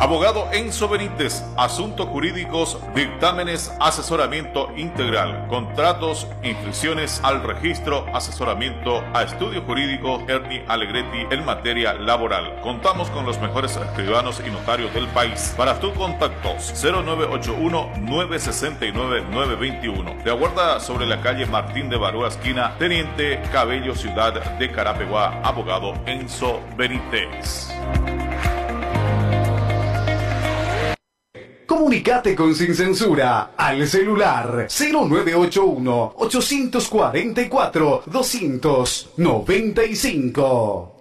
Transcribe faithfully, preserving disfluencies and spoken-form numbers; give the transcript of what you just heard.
Abogado Enzo Benítez, asuntos jurídicos, dictámenes, asesoramiento integral, contratos, inscripciones al registro, asesoramiento a estudios jurídicos, Ernie Alegretti en materia laboral. Contamos con los mejores escribanos y notarios del país. Para tus contactos, cero nueve ocho uno, nueve seis nueve, nueve dos uno. Te aguarda sobre la calle Martín de Barúa, esquina Teniente Cabello, ciudad de Carapeguá. Abogado Enzo Benítez. Comunicate con Sin Censura al celular cero nueve ocho uno, ocho cuatro cuatro, dos nueve cinco.